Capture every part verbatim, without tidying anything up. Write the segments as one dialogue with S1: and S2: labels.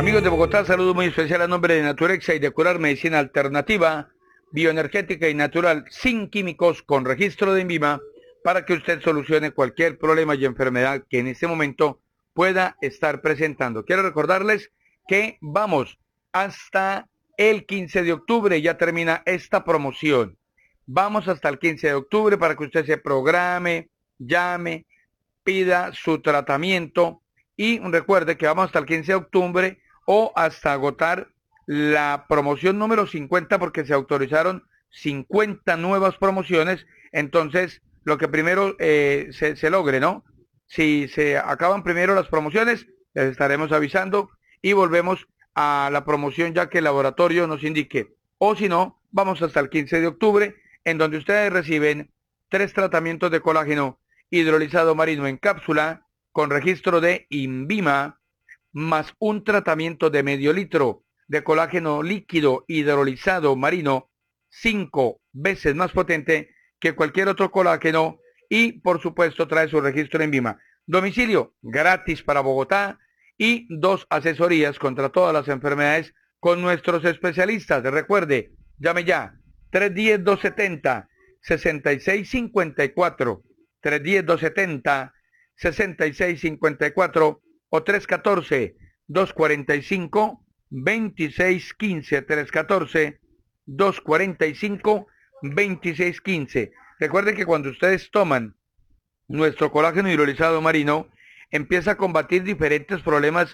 S1: Amigos de Bogotá, saludo muy especial a nombre de Naturexa y de Curar Medicina Alternativa, bioenergética y natural, sin químicos, con registro de INVIMA, para que usted solucione cualquier problema y enfermedad que en este momento pueda estar presentando. Quiero recordarles que vamos hasta el quince de octubre, ya termina esta promoción. Vamos hasta el quince de octubre para que usted se programe, llame, pida su tratamiento y recuerde que vamos hasta el quince de octubre o hasta agotar la promoción número cincuenta, porque se autorizaron cincuenta nuevas promociones. Entonces, lo que primero eh, se, se logre, ¿no? Si se acaban primero las promociones, les estaremos avisando y volvemos a la promoción ya que el laboratorio nos indique. O si no, vamos hasta el quince de octubre, en donde ustedes reciben tres tratamientos de colágeno hidrolizado marino en cápsula con registro de INVIMA, más un tratamiento de medio litro de colágeno líquido hidrolizado marino, cinco veces más potente que cualquier otro colágeno, y por supuesto trae su registro en INVIMA. Domicilio gratis para Bogotá y dos asesorías contra todas las enfermedades con nuestros especialistas. Recuerde, llame ya, tres uno cero, dos siete cero, seis seis cinco cuatro, tres uno cero, dos siete cero, seis seis cinco cuatro o tres uno cuatro, dos cuatro cinco, dos seis uno cinco, tres uno cuatro, dos cuatro cinco, dos seis uno cinco. Recuerden que cuando ustedes toman nuestro colágeno hidrolizado marino, empieza a combatir diferentes problemas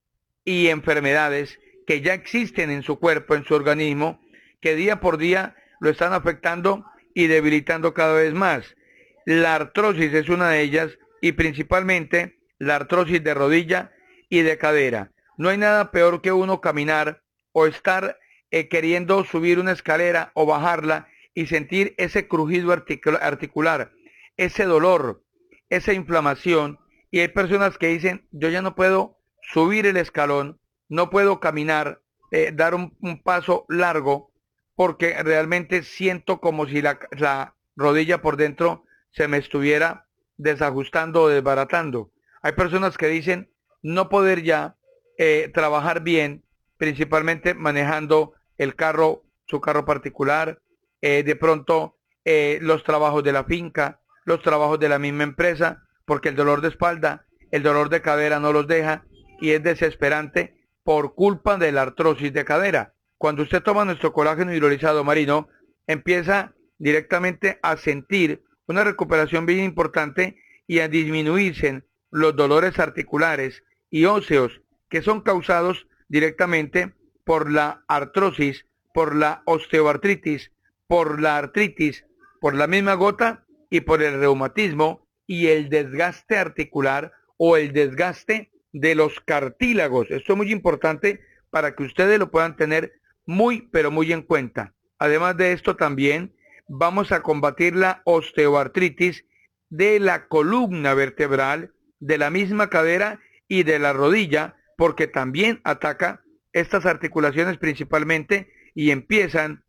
S1: y enfermedades que ya existen en su cuerpo, en su organismo, que día por día lo están afectando y debilitando cada vez más. La artrosis es una de ellas, y principalmente la artrosis de rodilla y de cadera. No hay nada peor que uno caminar o estar eh, queriendo subir una escalera o bajarla y sentir ese crujido articula- articular, ese dolor, esa inflamación. Y hay personas que dicen, yo ya no puedo subir el escalón, no puedo caminar, eh, dar un, un paso largo, porque realmente siento como si la, la rodilla por dentro se me estuviera desajustando o desbaratando. Hay personas que dicen no poder ya eh, trabajar bien, principalmente manejando el carro, su carro particular, eh, de pronto eh, los trabajos de la finca, los trabajos de la misma empresa, porque el dolor de espalda, el dolor de cadera no los deja y es desesperante por culpa de la artrosis de cadera. Cuando usted toma nuestro colágeno hidrolizado marino, empieza directamente a sentir una recuperación bien importante y a disminuirse los dolores articulares y óseos que son causados directamente por la artrosis, por la osteoartritis, por la artritis, por la misma gota y por el reumatismo y el desgaste articular o el desgaste de los cartílagos. Esto es muy importante para que ustedes lo puedan tener muy, pero muy en cuenta. Además de esto también vamos a combatir la osteoartritis de la columna vertebral, de la misma cadera y de la rodilla, porque también ataca estas articulaciones principalmente y empiezan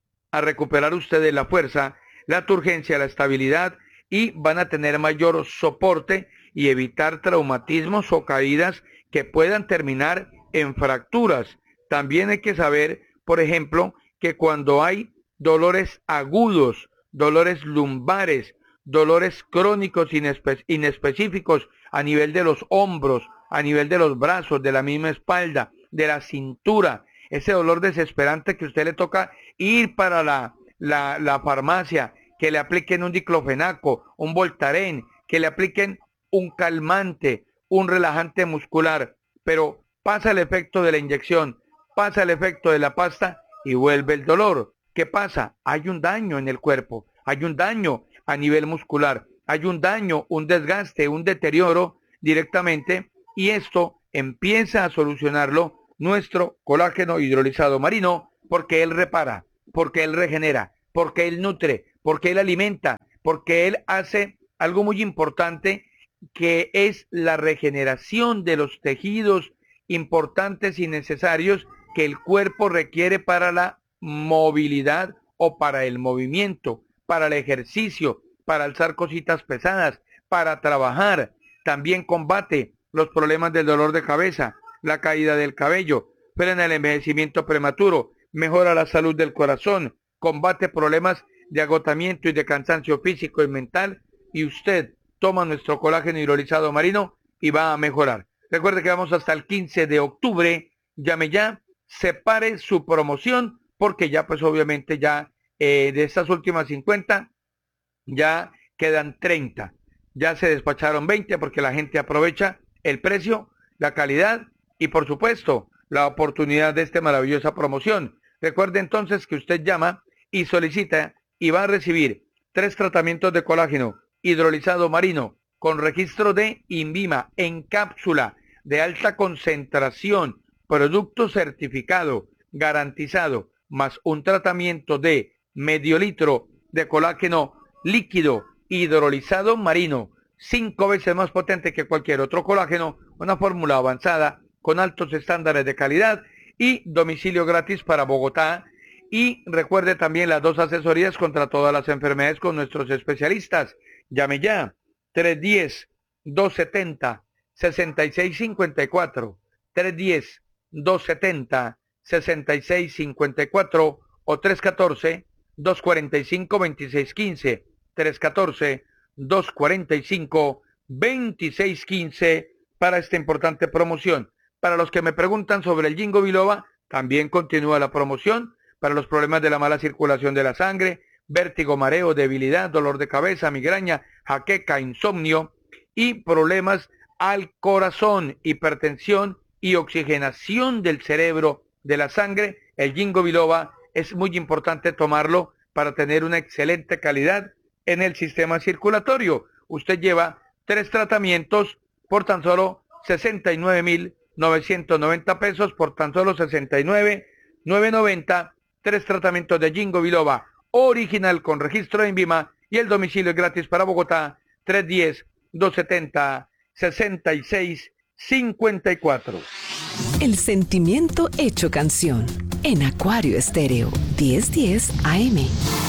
S1: a recuperar ustedes la fuerza, la turgencia, la estabilidad y van a tener mayor soporte y evitar traumatismos o caídas que puedan terminar en fracturas. También hay que saber, por ejemplo, que cuando hay dolores agudos, dolores lumbares, dolores crónicos inespe inespecíficos a nivel de los hombros, a nivel de los brazos, de la misma espalda, de la cintura, ese dolor desesperante que usted le toca ir para la, la, la farmacia, que le apliquen un diclofenaco, un Voltaren, que le apliquen un calmante, un relajante muscular, pero pasa el efecto de la inyección, pasa el efecto de la pasta y vuelve el dolor. ¿Qué pasa? Hay un daño en el cuerpo, hay un daño a nivel muscular, hay un daño, un desgaste, un deterioro directamente, y esto empieza a solucionarlo nuestro colágeno hidrolizado marino, porque él repara, porque él regenera, porque él nutre, porque él alimenta, porque él hace algo muy importante, que es la regeneración de los tejidos importantes y necesarios que el cuerpo requiere para la movilidad o para el movimiento, para el ejercicio, para alzar cositas pesadas, para trabajar. También combate los problemas del dolor de cabeza, la caída del cabello, frena el envejecimiento prematuro, mejora la salud del corazón, combate problemas de agotamiento y de cansancio físico y mental, y usted toma nuestro colágeno hidrolizado marino y va a mejorar. Recuerde que vamos hasta el quince de octubre, llame ya, separe su promoción, porque ya pues obviamente ya eh, de estas últimas cincuenta, ya quedan treinta. Ya se despacharon veinte porque la gente aprovecha el precio, la calidad y por supuesto la oportunidad de esta maravillosa promoción. Recuerde entonces que usted llama y solicita y va a recibir tres tratamientos de colágeno hidrolizado marino con registro de INVIMA en cápsula de alta concentración, producto certificado, garantizado, más un tratamiento de medio litro de colágeno líquido hidrolizado marino, cinco veces más potente que cualquier otro colágeno, una fórmula avanzada con altos estándares de calidad y domicilio gratis para Bogotá. Y recuerde también las dos asesorías contra todas las enfermedades con nuestros especialistas. Llame ya, tres uno cero, dos siete cero, seis seis cinco cuatro, tres uno cero, dos siete cero, seis seis cinco cuatro o tres uno cuatro, dos cuatro cinco, dos seis uno cinco, tres uno cuatro, dos cuatro cinco, dos seis uno cinco para esta importante promoción. Para los que me preguntan sobre el Ginkgo biloba, también continúa la promoción para los problemas de la mala circulación de la sangre, vértigo, mareo, debilidad, dolor de cabeza, migraña, jaqueca, insomnio y problemas al corazón, hipertensión y oxigenación del cerebro, de la sangre. El Ginkgo biloba es muy importante tomarlo para tener una excelente calidad en el sistema circulatorio. Usted lleva tres tratamientos por tan solo sesenta y nueve mil novecientos noventa pesos, por tan solo sesenta y nueve mil novecientos noventa, tres tratamientos de Ginkgo biloba original con registro de INVIMA y el domicilio es gratis para Bogotá, tres uno cero, dos siete cero, seis seis cinco cuatro.
S2: El sentimiento hecho canción en Acuario Estéreo, diez diez A M.